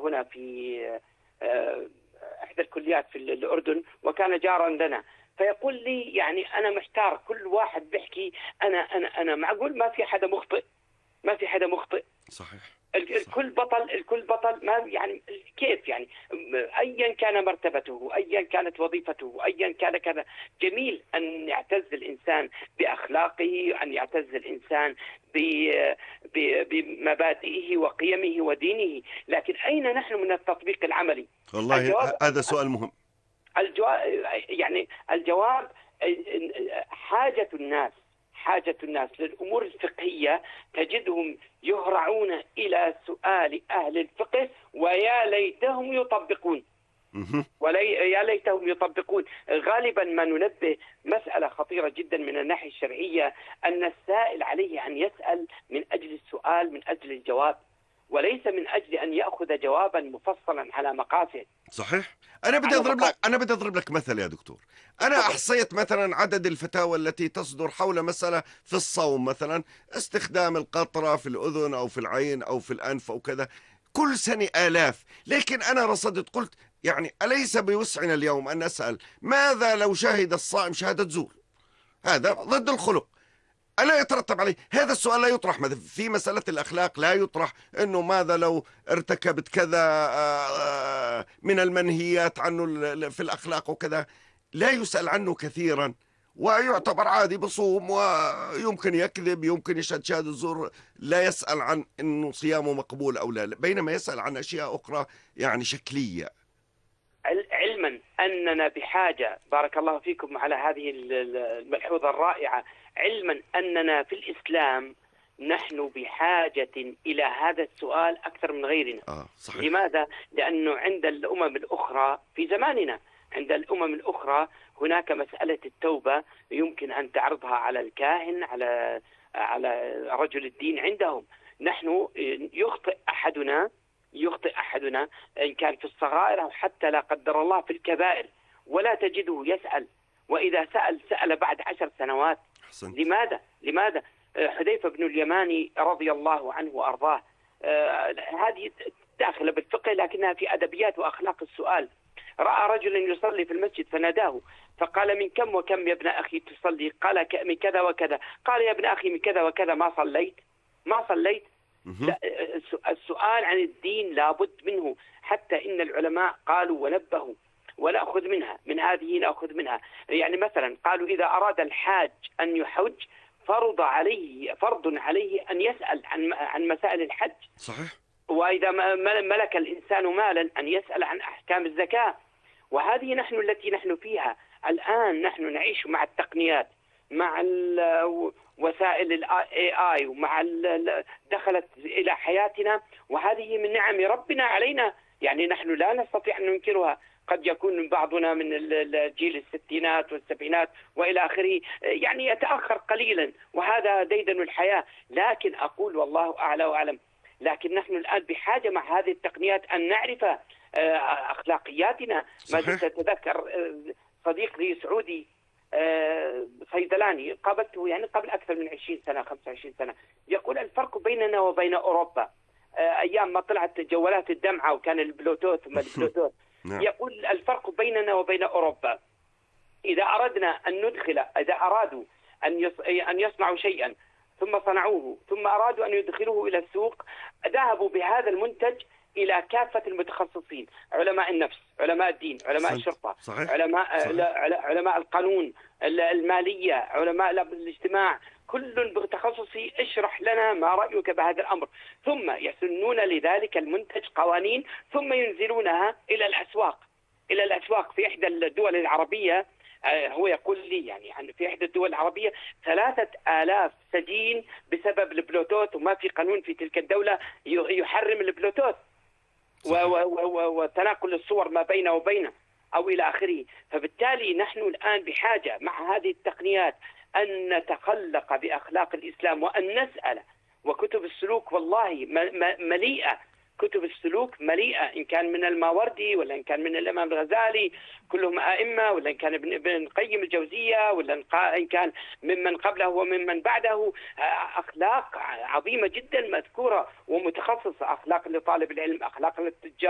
هنا في آه، إحدى الكليات في الأردن، وكان جارا لنا. فيقول لي يعني أنا محتار، كل واحد بيحكي أنا معقول ما في حدا مخطئ؟ ما في حدا مخطئ. صحيح. الكل بطل ما يعني كيف يعني؟ ايا كان مرتبته، ايا كانت وظيفته، ايا كان كذا. جميل ان يعتز الانسان باخلاقه، ان يعتز الانسان بمبادئه وقيمه ودينه، لكن اين نحن من التطبيق العملي؟ والله الجواب هذا سؤال مهم. الجواب حاجة الناس للأمور الفقهية تجدهم يهرعون إلى سؤال أهل الفقه، ويا ليتهم يطبقون. يا ليتهم يطبقون. غالبا ما ننبه مسألة خطيرة جدا من الناحية الشرعية، أن السائل عليه أن يسأل من أجل السؤال، من أجل الجواب، وليس من أجل أن يأخذ جوابا مفصلا على مقاسه. صحيح. أنا بدي أضرب لك مثل يا دكتور. أنا تفضل. أحصيت مثلا عدد الفتاوى التي تصدر حول مسألة في الصوم، مثلا استخدام القطرة في الأذن أو في العين أو في الأنف أو كذا، كل سنة آلاف. لكن أنا رصدت قلت يعني أليس بوسعنا اليوم أن نسأل ماذا لو شهد الصائم شهادة زور؟ هذا ضد الخلق، ألا يترتب عليه هذا السؤال؟ لا يطرح مثلا في مسألة الأخلاق، لا يطرح أنه ماذا لو ارتكبت كذا من المنهيات عنه في الأخلاق وكذا، لا يسأل عنه كثيرا، ويعتبر عادي بصوم ويمكن يكذب، يمكن يشهد شهادة زور، لا يسأل عن أنه صيامه مقبول أو لا، بينما يسأل عن أشياء أخرى يعني شكلية. علما أننا بحاجة، بارك الله فيكم على هذه الملحوظة الرائعة، علما أننا في الإسلام نحن بحاجة إلى هذا السؤال أكثر من غيرنا. صحيح. لماذا؟ لأنه عند الأمم الأخرى في زماننا، عند الأمم الأخرى هناك مسألة التوبة يمكن أن تعرضها على الكاهن، على رجل الدين عندهم. نحن يخطئ أحدنا إن كان في الصغائر أو حتى لا قدر الله في الكبائر، ولا تجده يسأل، وإذا سأل بعد 10 سنوات. أحسنت. لماذا؟ حذيفة بن اليماني رضي الله عنه وأرضاه، هذه داخلة بالفقه لكنها في أدبيات وأخلاق السؤال. رأى رجلا يصلي في المسجد فناداه فقال: من كم وكم يا ابن أخي تصلي؟ قال: من كذا وكذا. قال: يا ابن أخي من كذا وكذا ما صليت. لا، السؤال عن الدين لابد منه، حتى إن العلماء قالوا ونبهوا، ونأخذ منها، من هذه نأخذ منها. يعني مثلا قالوا إذا أراد الحاج أن يحج فرض عليه أن يسأل عن مسائل الحج. صحيح. وإذا ملك الإنسان مالا أن يسأل عن أحكام الزكاة. وهذه التي نحن فيها الآن. نحن نعيش مع التقنيات، مع وسائل AI، ومع دخلت إلى حياتنا، وهذه من نعم ربنا علينا، يعني نحن لا نستطيع أن ننكرها. قد يكون بعضنا من الجيل الستينات والسبعينات وإلى آخره، يعني يتأخر قليلا، وهذا ديدن الحياة. لكن أقول والله أعلى وأعلم، لكن نحن الآن بحاجة مع هذه التقنيات أن نعرف أخلاقياتنا. ما زلت أتذكر صديق لي سعودي صيدلاني قابلته يعني قبل أكثر من 20 سنة 25 سنة، يقول الفرق بيننا وبين أوروبا أيام ما طلعت جوالات الدمعة وكان البلوتوث يقول الفرق بيننا وبين أوروبا، إذا أرادوا أن يصنعوا شيئا ثم صنعوه، ثم أرادوا أن يدخلوه إلى السوق، ذهبوا بهذا المنتج إلى كافة المتخصصين: علماء النفس، علماء الدين، علماء الشرطة، علماء القانون، المالية، علماء الاجتماع، كل بتخصصي اشرح لنا ما رأيك بهذا الأمر، ثم يسنون لذلك المنتج قوانين، ثم ينزلونها إلى الأسواق في إحدى الدول العربية. هو يقول لي يعني في إحدى الدول العربية 3000 سجين بسبب البلوتوث، وما في قانون في تلك الدولة يحرم البلوتوث وتناقل الصور ما بينه وبينه أو إلى آخره. فبالتالي نحن الآن بحاجة مع هذه التقنيات أن نتخلق بأخلاق الإسلام وأن نسأل. وكتب السلوك والله مليئة، كتب السلوك مليئة، إن كان من الماوردي ولا إن كان من الإمام الغزالي، كلهم أئمة، ولا إن كان ابن القيم الجوزية، ولا إن كان ممن قبله وممن بعده. أخلاق عظيمة جدا مذكورة ومتخصصة: أخلاق لطالب العلم، أخلاق للتجار،